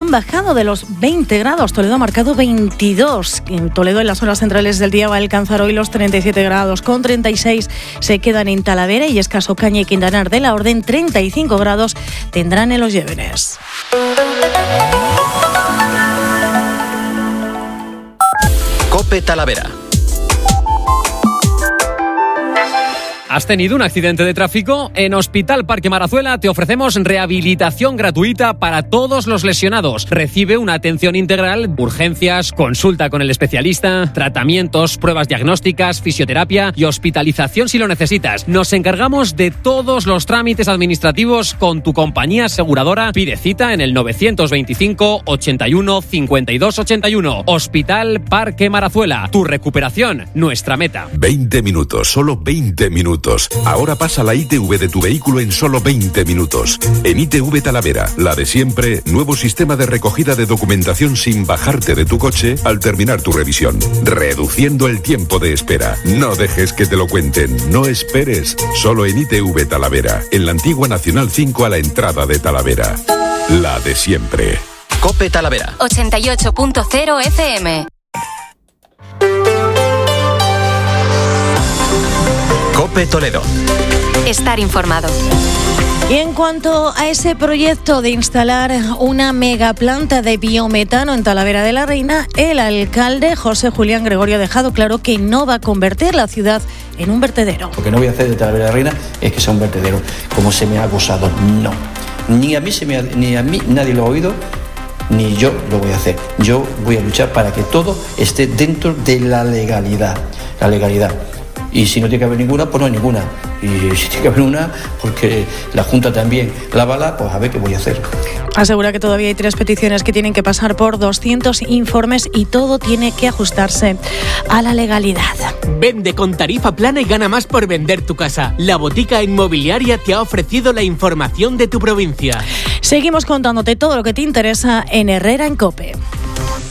han bajado de los 20 grados. Toledo ha marcado 22. En Toledo, en las horas centrales del día, va a alcanzar hoy los 37 grados. Con 36 se quedan en Talavera y Escaso, Caña y Quintanar de la Orden. 35 grados tendrán en Los Llévenes. COPE Talavera. ¿Has tenido un accidente de tráfico? En Hospital Parque Marazuela te ofrecemos rehabilitación gratuita para todos los lesionados. Recibe una atención integral, urgencias, consulta con el especialista, tratamientos, pruebas diagnósticas, fisioterapia y hospitalización si lo necesitas. Nos encargamos de todos los trámites administrativos con tu compañía aseguradora. Pide cita en el 925 81 52 81. Hospital Parque Marazuela. Tu recuperación, nuestra meta. 20 minutos, solo 20 minutos. Ahora pasa la ITV de tu vehículo en solo 20 minutos. En ITV Talavera, la de siempre, nuevo sistema de recogida de documentación sin bajarte de tu coche al terminar tu revisión, reduciendo el tiempo de espera. No dejes que te lo cuenten, no esperes. Solo en ITV Talavera, en la antigua Nacional 5 a la entrada de Talavera. La de siempre. COPE Talavera. 88.0 FM. COPE Toledo. Estar informado. Y en cuanto a ese proyecto de instalar una megaplanta de biometano en Talavera de la Reina, el alcalde José Julián Gregorio ha dejado claro que no va a convertir la ciudad en un vertedero. Lo que no voy a hacer de Talavera de la Reina es que sea un vertedero, como se me ha acusado. No. Ni a mí nadie lo ha oído, ni yo lo voy a hacer. Yo voy a luchar para que todo esté dentro de la legalidad. La legalidad. Y si no tiene que haber ninguna, pues no hay ninguna. Y si tiene que haber una, porque la Junta también la avala, pues a ver qué voy a hacer. Asegura que todavía hay 3 peticiones que tienen que pasar por 200 informes y todo tiene que ajustarse a la legalidad. Vende con tarifa plana y gana más por vender tu casa. La Botica Inmobiliaria te ha ofrecido la información de tu provincia. Seguimos contándote todo lo que te interesa en Herrera en COPE.